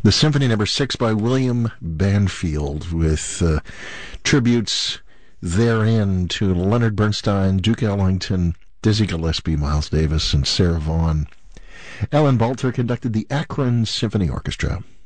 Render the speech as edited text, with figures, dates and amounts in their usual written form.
The Symphony Number 6 by William Banfield, with tributes therein to Leonard Bernstein, Duke Ellington, Dizzy Gillespie, Miles Davis, and Sarah Vaughan. Alan Balter conducted the Akron Symphony Orchestra.